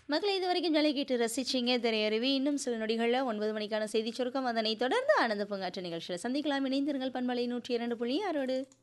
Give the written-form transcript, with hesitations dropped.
மக்களை இதுவரைக்கும் ஜாலியாக கேட்டு ரசிச்சிங்க திரையருவி. இன்னும் சில நொடிகளில் 9 மணிக்கான செய்திச் சுருக்கம். அதனைத் தொடர்ந்து ஆனந்த பூங்காற்று நிகழ்ச்சியில் சந்திக்கலாம். இணைந்திருங்கள் பண்பலை 102.6.